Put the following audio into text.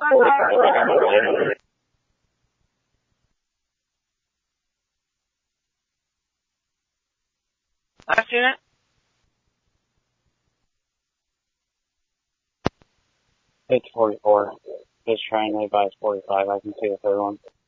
Last unit? It's 44. Just trying to advise 45. I can see the third one.